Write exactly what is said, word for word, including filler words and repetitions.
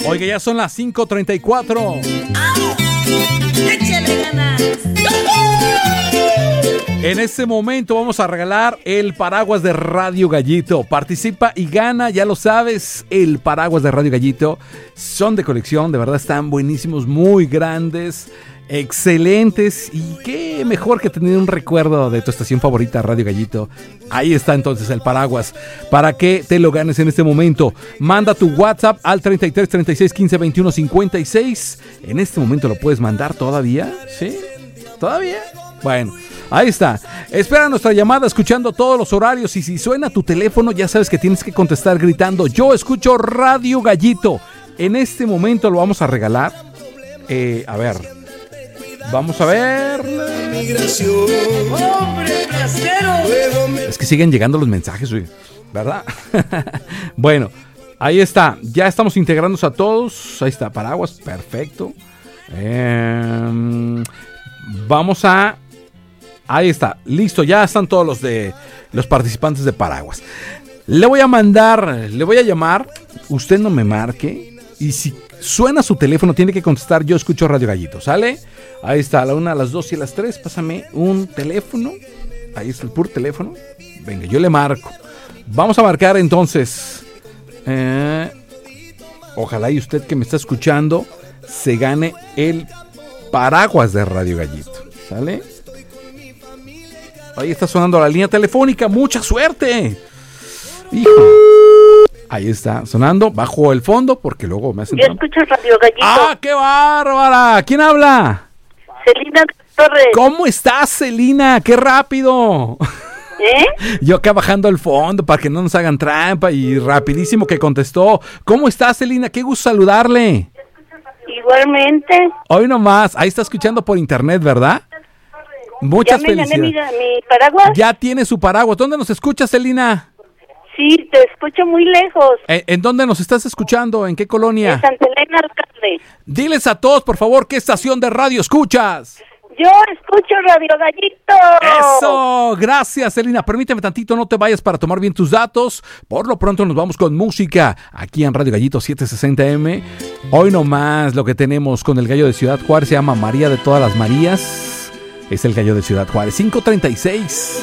Oiga, ya son las cinco treinta y cuatro. ¡Échale ganas! En este momento vamos a regalar el paraguas de Radio Gallito. Participa y gana, ya lo sabes, el paraguas de Radio Gallito. Son de colección, de verdad están buenísimos, muy grandes, excelentes. Y qué mejor que tener un recuerdo de tu estación favorita, Radio Gallito. Ahí está entonces el paraguas para que te lo ganes en este momento. Manda tu WhatsApp al treinta y tres, treinta y seis, quince, veintiuno, cincuenta y seis. En este momento lo puedes mandar todavía, ¿sí? ¿Todavía? Bueno, ahí está. Espera nuestra llamada escuchando todos los horarios y si suena tu teléfono ya sabes que tienes que contestar gritando: yo escucho Radio Gallito. En este momento lo vamos a regalar. Eh, a ver. Vamos a ver. Es que siguen llegando los mensajes, ¿verdad? Bueno, ahí está. Ya estamos integrándonos a todos. Ahí está, paraguas. Perfecto. Eh, vamos a... Ahí está, listo, ya están todos los de los participantes de paraguas. Le voy a mandar, le voy a llamar, usted no me marque, y si suena su teléfono tiene que contestar: yo escucho Radio Gallito, ¿sale? Ahí está, a la una, a las dos y a las tres, pásame un teléfono, ahí está el puro teléfono, venga, yo le marco. Vamos a marcar entonces, eh, ojalá y usted que me está escuchando se gane el paraguas de Radio Gallito, ¿sale? Ahí está sonando la línea telefónica. ¡Mucha suerte! Hijo. Ahí está sonando. Bajo el fondo porque luego me hacen... Yo escucho Radio Gallito. ¡Ah, qué bárbara! ¿Quién habla? Celina Torres. ¿Cómo estás, Celina? ¡Qué rápido! ¿Eh? Yo acá bajando el fondo para que no nos hagan trampa y rapidísimo que contestó. ¿Cómo estás, Celina? ¡Qué gusto saludarle! Igualmente. Hoy nomás. Ahí está escuchando por internet, ¿verdad? Muchas ya me felicidades. gané mi, mi paraguas. Ya tiene su paraguas. ¿Dónde nos escuchas, Celina? Sí, te escucho muy lejos. ¿En, ¿En dónde nos estás escuchando? ¿En qué colonia? En Santa Elena Alcalde. Diles a todos, por favor, ¿qué estación de radio escuchas? Yo escucho Radio Gallito. ¡Eso! Gracias, Celina. Permíteme tantito, no te vayas para tomar bien tus datos. Por lo pronto nos vamos con música aquí en Radio Gallito setecientos sesenta eme. Hoy nomás lo que tenemos con el gallo de Ciudad Juárez se llama María de todas las Marías. Es el gallo de Ciudad Juárez. cinco treinta y seis.